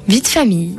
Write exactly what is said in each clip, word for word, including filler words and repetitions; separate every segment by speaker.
Speaker 1: Vie de famille.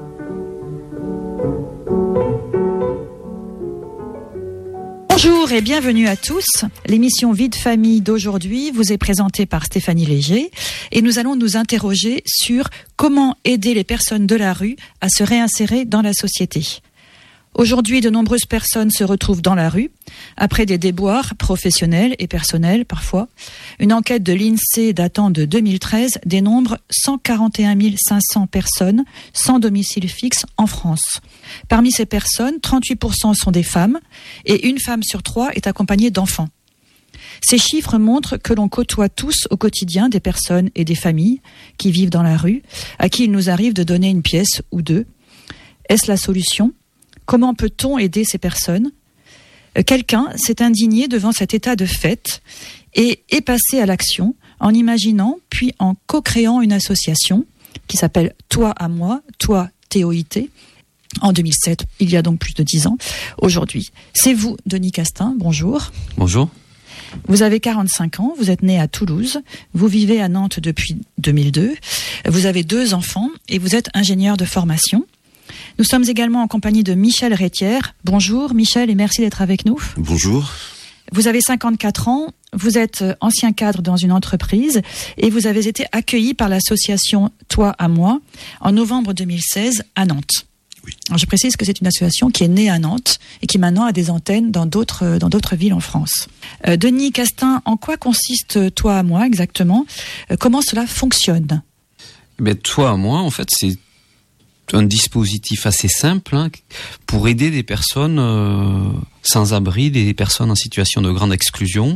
Speaker 2: Bonjour et bienvenue à tous. L'émission Vie de famille d'aujourd'hui vous est présentée par Stéphanie Léger et nous allons nous interroger sur comment aider les personnes de la rue à se réinsérer dans la société. Aujourd'hui, de nombreuses personnes se retrouvent dans la rue, après des déboires professionnels et personnels parfois. Une enquête de l'INSEE datant de deux mille treize dénombre cent quarante et un mille cinq cents personnes sans domicile fixe en France. Parmi ces personnes, trente-huit pour cent sont des femmes et une femme sur trois est accompagnée d'enfants. Ces chiffres montrent que l'on côtoie tous au quotidien des personnes et des familles qui vivent dans la rue, à qui il nous arrive de donner une pièce ou deux. Est-ce la solution ? Comment peut-on aider ces personnes ? Quelqu'un s'est indigné devant cet état de fait et est passé à l'action en imaginant puis en co-créant une association qui s'appelle Toi à moi, Toi T O I T, en deux mille sept, il y a donc plus de dix ans aujourd'hui. C'est vous, Denis Castin, bonjour.
Speaker 3: Bonjour.
Speaker 2: Vous avez quarante-cinq ans, vous êtes né à Toulouse, vous vivez à Nantes depuis deux mille deux, vous avez deux enfants et vous êtes ingénieur de formation. Nous sommes également en compagnie de Michel Rétière. Bonjour Michel et merci d'être avec nous.
Speaker 4: Bonjour.
Speaker 2: Vous avez cinquante-quatre ans, vous êtes ancien cadre dans une entreprise et vous avez été accueilli par l'association Toi à moi en novembre deux mille seize à Nantes.
Speaker 4: Oui.
Speaker 2: Alors je précise que c'est une association qui est née à Nantes et qui maintenant a des antennes dans d'autres, dans d'autres villes en France. Euh, Denis Castin, en quoi consiste Toi à moi exactement ? euh, Comment cela fonctionne ?
Speaker 3: Ben, Toi à moi, en fait, c'est un dispositif assez simple hein, pour aider des personnes euh, sans abri, des personnes en situation de grande exclusion.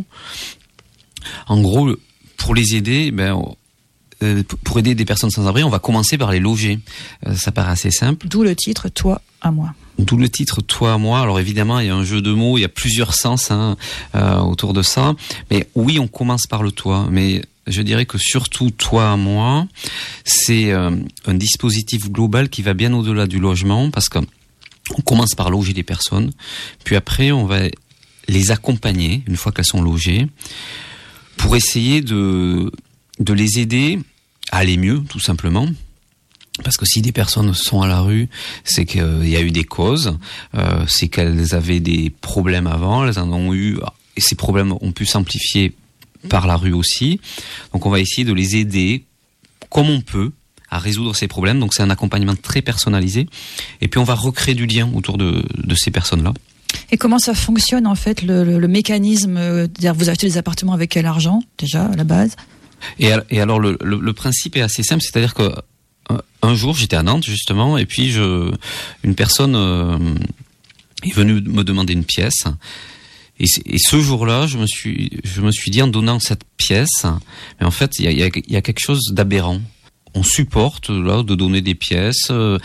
Speaker 3: En gros, pour les aider, ben, euh, pour aider des personnes sans abri, on va commencer par les loger. Euh, ça paraît assez simple.
Speaker 2: D'où le titre Toi à moi.
Speaker 3: D'où le titre Toi à moi. Alors évidemment, il y a un jeu de mots, il y a plusieurs sens hein, euh, autour de ça. Mais oui, on commence par le toi. Mais je dirais que surtout Toi à moi, c'est euh, un dispositif global qui va bien au-delà du logement parce qu'on commence par loger les personnes, puis après on va les accompagner une fois qu'elles sont logées pour essayer de, de les aider à aller mieux tout simplement. Parce que si des personnes sont à la rue, c'est qu'il y a eu des causes, euh, c'est qu'elles avaient des problèmes avant, elles en ont eu, et ces problèmes ont pu s'amplifier par la rue aussi. Donc on va essayer de les aider comme on peut à résoudre ces problèmes. Donc c'est un accompagnement très personnalisé. Et puis on va recréer du lien autour de, de ces personnes-là.
Speaker 2: Et comment ça fonctionne en fait, le, le, le mécanisme euh, c'est-à-dire vous achetez des appartements avec quel argent déjà à la base ?
Speaker 3: Et, et alors le, le, le principe est assez simple, c'est-à-dire que un jour j'étais à Nantes justement et puis je, une personne euh, est venue me demander une pièce. Et, et ce jour-là, je me suis, je me suis dit en donnant cette pièce, mais en fait, il y a, y a, y a quelque chose d'aberrant. On supporte là de donner des pièces, euh,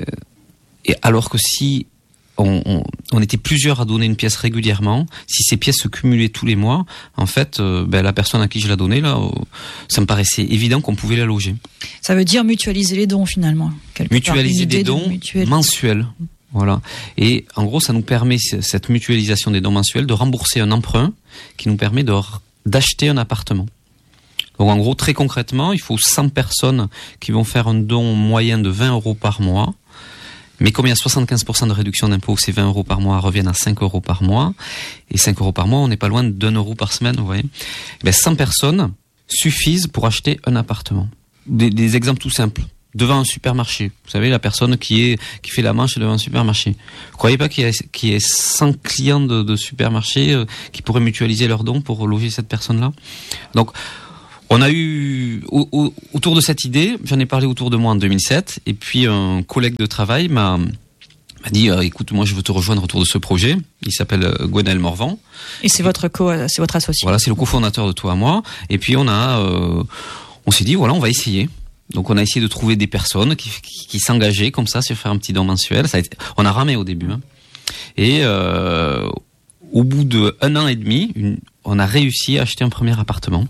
Speaker 3: et alors que si on, on, on était plusieurs à donner une pièce régulièrement, si ces pièces se cumulaient tous les mois, en fait, euh, ben, la personne à qui je la donnais là, euh, ça me paraissait évident qu'on pouvait la loger.
Speaker 2: Ça veut dire mutualiser les dons finalement.
Speaker 3: Mutualiser des dons de mensuels. Voilà. Et en gros, ça nous permet, cette mutualisation des dons mensuels, de rembourser un emprunt qui nous permet de, d'acheter un appartement. Donc en gros, très concrètement, il faut cent personnes qui vont faire un don moyen de vingt euros par mois. Mais comme il y a soixante-quinze pour cent de réduction d'impôt, ces vingt euros par mois reviennent à cinq euros par mois. Et cinq euros par mois, on n'est pas loin d'un euro par semaine, vous voyez. Ben, cent personnes suffisent pour acheter un appartement. Des, des exemples tout simples. Devant un supermarché. Vous savez, la personne qui est qui fait la manche devant un supermarché. Vous croyez pas qu'il y a, qu'il y ait cent clients de, de supermarché euh, qui pourraient mutualiser leurs dons pour loger cette personne-là ? Donc, on a eu, au, au, autour de cette idée, j'en ai parlé autour de moi en deux mille sept, et puis un collègue de travail m'a, m'a dit, euh, écoute, moi je veux te rejoindre autour de ce projet. Il s'appelle euh, Gwenaël Morvan.
Speaker 2: Et c'est votre co, c'est votre associé.
Speaker 3: Voilà, c'est le cofondateur de Toi à moi. Et puis on a, euh, on s'est dit, voilà, on va essayer. Donc on a essayé de trouver des personnes qui, qui, qui s'engageaient comme ça sur faire un petit don mensuel. Ça a été, on a ramé au début. Hein. Et euh, au bout d'un an et demi, une, on a réussi à acheter un premier appartement.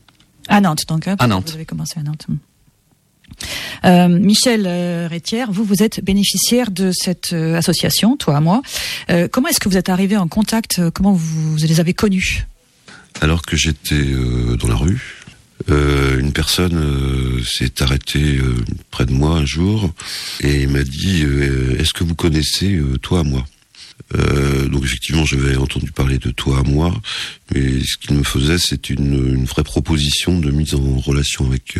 Speaker 2: À Nantes, donc. Hein,
Speaker 3: à Nantes.
Speaker 2: Vous avez commencé à Nantes. Euh, Michel euh, Rétière, vous, vous êtes bénéficiaire de cette euh, association, Toi à moi. Euh, comment est-ce que vous êtes arrivé en contact ? Comment vous, vous les avez connus ?
Speaker 4: Alors que j'étais euh, dans la rue,
Speaker 1: Euh, une personne euh, s'est arrêtée euh, près de moi un jour et m'a dit euh, « Est-ce que vous connaissez euh, Toi à moi ?» Euh, donc effectivement, j'avais entendu parler de Toi à moi, mais ce qu'il me faisait, c'est une, une vraie proposition de mise en relation avec euh,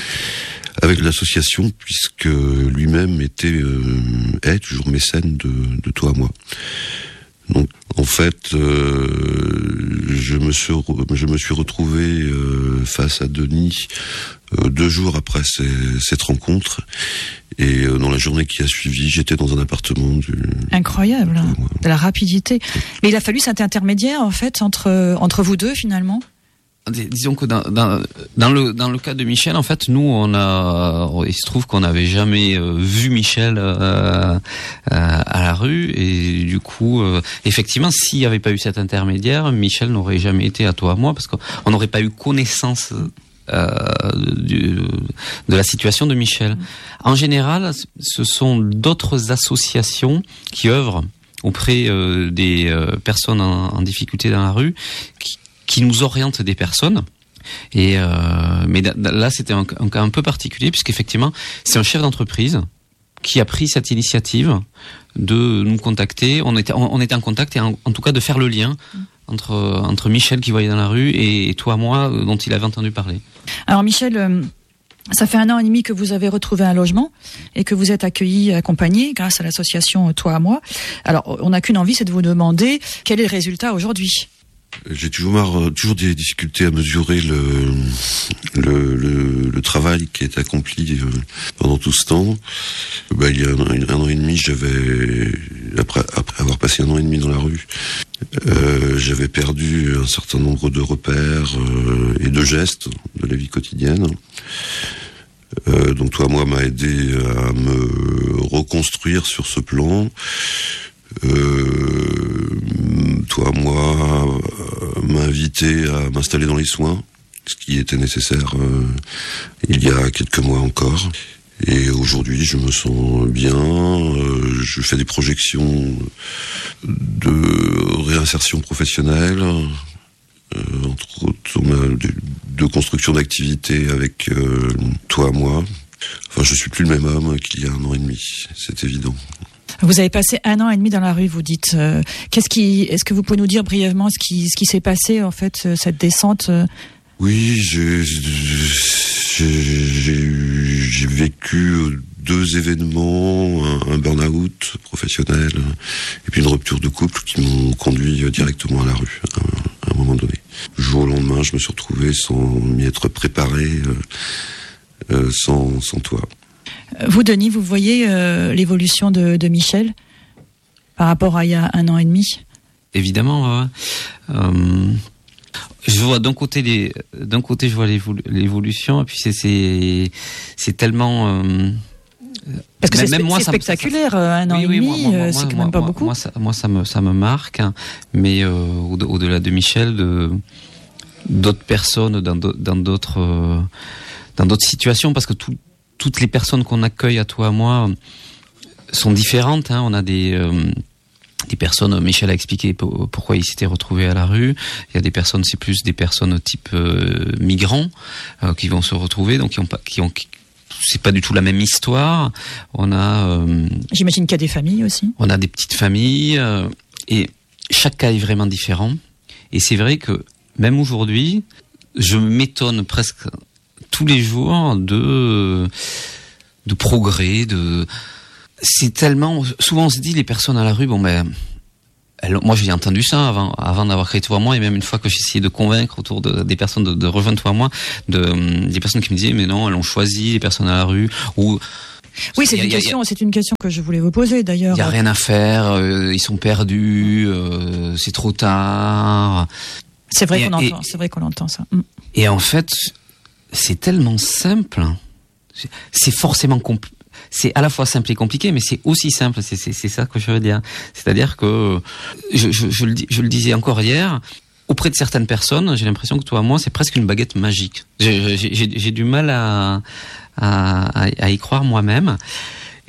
Speaker 1: avec l'association, puisque lui-même était euh, est toujours mécène de, de Toi à moi. Donc en fait, euh, je me suis je me suis retrouvé euh, face à Denis euh, deux jours après ces, cette rencontre. Et dans la journée qui a suivi, j'étais dans un appartement du...
Speaker 2: Incroyable, hein, de la rapidité. Mais il a fallu cet intermédiaire, en fait, entre, entre vous deux, finalement.
Speaker 3: Dis, disons que dans, dans, dans, le, dans le cas de Michel, en fait, nous, on a, il se trouve qu'on n'avait jamais euh, vu Michel euh, euh, à la rue. Et du coup, euh, effectivement, s'il n'y avait pas eu cet intermédiaire, Michel n'aurait jamais été à Toi à moi, parce qu'on n'aurait pas eu connaissance... Euh, du, de la situation de Michel. En général, ce sont d'autres associations qui œuvrent auprès euh, des euh, personnes en, en difficulté dans la rue, qui, qui nous orientent des personnes. Et euh, mais là, c'était un, un cas un peu particulier, puisqu'effectivement, c'est un chef d'entreprise qui a pris cette initiative de nous contacter. On était, on, on était en contact et en, en tout cas de faire le lien entre entre Michel qui voyait dans la rue et, et Toi à moi dont il avait entendu parler.
Speaker 2: Alors Michel, euh, ça fait un an et demi que vous avez retrouvé un logement et que vous êtes accueilli, accompagné grâce à l'association Toi à moi. Alors on n'a qu'une envie, c'est de vous demander quel est le résultat aujourd'hui.
Speaker 1: J'ai toujours marre, toujours des difficultés à mesurer le le, le, le travail qui est accompli pendant tout ce temps. Bah, il y a un, un an et demi, j'avais après, après avoir passé un an et demi dans la rue, euh, j'avais perdu un certain nombre de repères euh, et de gestes de la vie quotidienne. Euh, donc Toi à moi m'a aidé à me reconstruire sur ce plan. Euh, Toi à moi m'a invité à m'installer dans les soins, ce qui était nécessaire euh, il y a quelques mois encore. Et aujourd'hui, je me sens bien. Euh, je fais des projections de réinsertion professionnelle. Euh, entre autres, on a de, de construction d'activités avec euh, Toi à moi. Enfin, je suis plus le même homme qu'il y a un an et demi, c'est évident.
Speaker 2: Vous avez passé un an et demi dans la rue, vous dites. Euh, qu'est-ce qui, est-ce que vous pouvez nous dire brièvement ce qui, ce qui s'est passé, en fait, cette descente euh...
Speaker 1: Oui, j'ai, j'ai, j'ai vécu deux événements, un, un burn-out professionnel et puis une rupture de couple qui m'ont conduit directement à la rue à, à un moment donné. Du jour au lendemain, je me suis retrouvé sans m'y être préparé, euh, euh, sans, sans toi.
Speaker 2: Vous, Denis, vous voyez euh, l'évolution de, de Michel par rapport à il y a un an et demi ?
Speaker 3: Évidemment, ouais. Euh, je vois d'un côté les, d'un côté je vois l'évolu- l'évolution, et puis c'est c'est, c'est tellement. Euh,
Speaker 2: Parce que même, c'est, même moi, c'est spectaculaire, ça, un an oui, et oui, demi, moi, moi, moi, c'est quand moi, même pas
Speaker 3: moi,
Speaker 2: beaucoup.
Speaker 3: Moi, ça, moi, ça me ça me marque, hein, mais euh, au, au-delà de Michel, de d'autres personnes dans, dans d'autres euh, dans d'autres situations, parce que tout, toutes les personnes qu'on accueille à Toi à moi sont différentes. Hein. On a des euh, des personnes, Michel a expliqué pourquoi il s'était retrouvé à la rue. Il y a des personnes, c'est plus des personnes type euh, migrants euh, qui vont se retrouver, donc qui ont pas, qui ont, qui, c'est pas du tout la même histoire. On a, euh,
Speaker 2: j'imagine qu'il y a des familles aussi.
Speaker 3: On a des petites familles euh, et chaque cas est vraiment différent. Et c'est vrai que même aujourd'hui, je m'étonne presque tous les jours de de progrès, de c'est tellement souvent on se dit les personnes à la rue, bon ben elles, moi j'ai entendu ça avant avant d'avoir créé Toi à moi, et même une fois que j'ai essayé de convaincre autour de, des personnes de, de rejoindre Toi à moi, de des personnes qui me disaient mais non, elles ont choisi les personnes à la rue, ou
Speaker 2: oui, c'est, a, une question, a, a, c'est une question que je voulais vous poser d'ailleurs.
Speaker 3: Il y a rien à faire, euh, ils sont perdus, euh, c'est trop tard.
Speaker 2: C'est vrai et, qu'on et, entend, c'est vrai qu'on entend ça.
Speaker 3: Et en fait, c'est tellement simple, c'est forcément compliqué. C'est à la fois simple et compliqué, mais c'est aussi simple. C'est, c'est, c'est ça que je veux dire. C'est-à-dire que je, je, je, le, je le disais encore hier, auprès de certaines personnes, j'ai l'impression que Toi à moi, c'est presque une baguette magique. J'ai, j'ai, j'ai, j'ai du mal à, à, à y croire moi-même.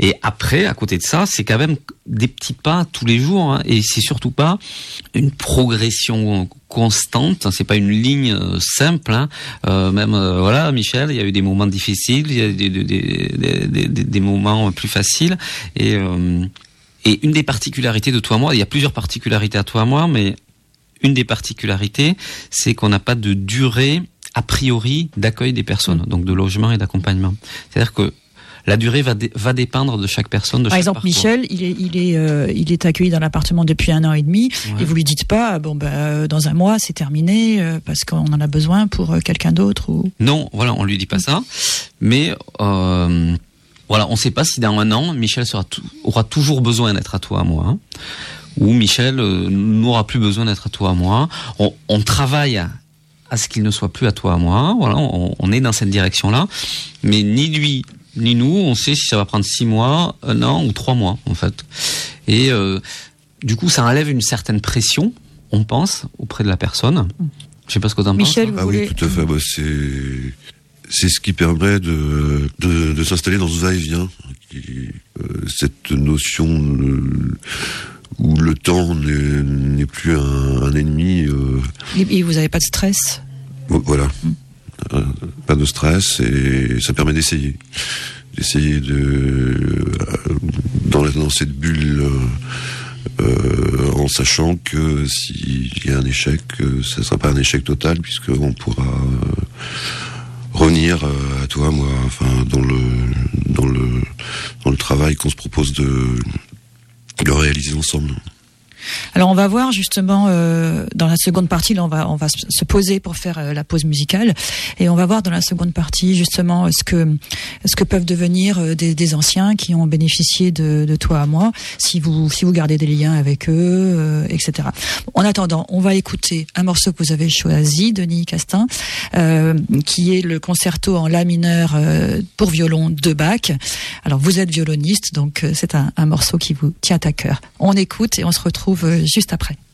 Speaker 3: Et après, à côté de ça, c'est quand même des petits pas tous les jours, hein, et c'est surtout pas une progression constante. C'est pas une ligne simple. Hein. Euh, même euh, voilà, Michel, il y a eu des moments difficiles, il y a eu des, des, des, des, des, des moments plus faciles. Et, euh, et une des particularités de Toi à moi, il y a plusieurs particularités à Toi à moi, mais une des particularités, c'est qu'on n'a pas de durée a priori d'accueil des personnes, donc de logement et d'accompagnement. C'est-à-dire que la durée va, dé, va dépendre de chaque personne, de
Speaker 2: Par
Speaker 3: chaque
Speaker 2: exemple,
Speaker 3: parcours.
Speaker 2: Michel, il est, il est, euh, il est accueilli dans l'appartement depuis un an et demi, ouais. Et vous lui dites pas, bon bah dans un mois c'est terminé euh, parce qu'on en a besoin pour euh, quelqu'un d'autre ou.
Speaker 3: Non, voilà, on lui dit pas ça, mais euh, voilà, on sait pas si dans un an Michel sera t- aura toujours besoin d'être à Toi à moi, hein, ou Michel euh, n'aura plus besoin d'être à Toi à moi. On, on travaille à ce qu'il ne soit plus à Toi à moi, voilà, on, on est dans cette direction-là, mais ni lui ni nous, on sait si ça va prendre six mois, un an ou trois mois, en fait. Et euh, du coup, ça enlève une certaine pression, on pense, auprès de la personne. Je sais pas ce que t'en penses.
Speaker 2: Michel, vous
Speaker 1: ah
Speaker 2: voulez...
Speaker 1: oui, tout à fait. Bah, c'est c'est ce qui permet de de, de s'installer dans ce va-et-vient, qui, euh, cette notion de, où le temps n'est, n'est plus un, un ennemi. Euh...
Speaker 2: Et vous avez pas de stress.
Speaker 1: Voilà. Mm. Euh, pas de stress, et ça permet d'essayer d'essayer de euh, dans, dans cette bulle euh, euh, en sachant que s'il y a un échec, euh, ça ne sera pas un échec total, puisqu'on pourra euh, revenir euh, à Toi, moi, enfin dans le dans le dans le travail qu'on se propose de, de réaliser ensemble.
Speaker 2: Alors on va voir justement euh, dans la seconde partie, là on va on va se poser pour faire euh, la pause musicale, et on va voir dans la seconde partie justement ce que ce que peuvent devenir euh, des, des anciens qui ont bénéficié de, de Toi à moi, si vous si vous gardez des liens avec eux, euh, et cetera. En attendant, on va écouter un morceau que vous avez choisi, Denis Castin, euh, qui est le concerto en la mineur euh, pour violon de Bach. Alors vous êtes violoniste, donc euh, c'est un, un morceau qui vous tient à cœur. On écoute et on se retrouve juste après.